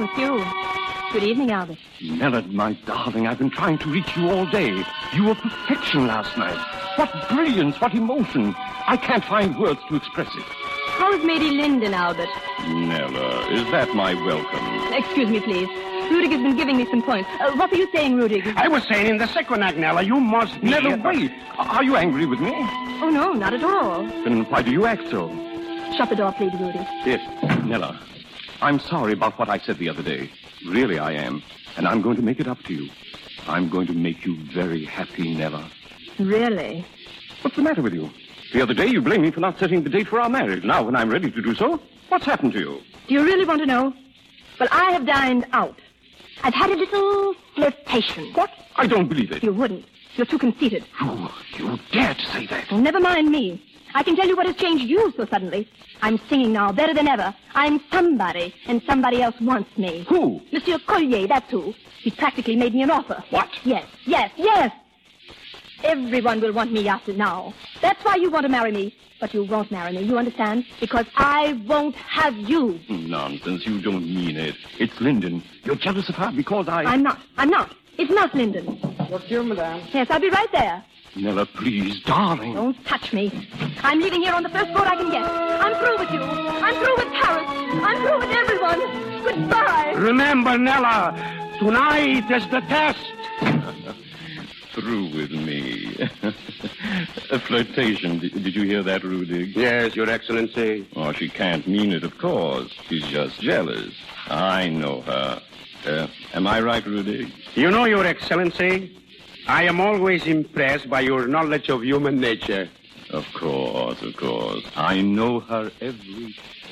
monsieur. Good evening, Albert. Nella, my darling, I've been trying to reach you all day. You were perfection last night. What brilliance, what emotion. I can't find words to express it. How's Lady Linden, Albert? Nella, is that my welcome? Excuse me, please. Rudiger's been giving me some points. What were you saying, Rudiger? I was saying in the second act, Nella, you must be... Nella, wait. Are you angry with me? Oh, no, not at all. Then why do you act so? Shut the door, please, Rudy. Yes, Nella. I'm sorry about what I said the other day. Really, I am. And I'm going to make it up to you. I'm going to make you very happy, Nella. Really? What's the matter with you? The other day you blamed me for not setting the date for our marriage. Now, when I'm ready to do so, what's happened to you? Do you really want to know? Well, I have dined out. I've had a little flirtation. What? I don't believe it. You wouldn't. You're too conceited. You dare to say that? Well, never mind me. I can tell you what has changed you so suddenly. I'm singing now, better than ever. I'm somebody, and somebody else wants me. Who? Monsieur Collier, that's who. He's practically made me an offer. What? Yes. Everyone will want me after now. That's why you want to marry me. But you won't marry me, you understand? Because I won't have you. Nonsense, you don't mean it. It's Linden. You're jealous of her because I'm not. It's not Linden. Monsieur, madame. Yes, I'll be right there. Nella, please, darling. Don't touch me. I'm leaving here on the first boat I can get. I'm through with you. I'm through with Paris. I'm through with everyone. Goodbye. Remember, Nella, tonight is the test. Through with me. A flirtation. Did you hear that, Rudig? Yes, Your Excellency. Oh, she can't mean it, of course. She's just jealous. I know her. Am I right, Rudig? You know, Your Excellency, I am always impressed by your knowledge of human nature. Of course. I know her every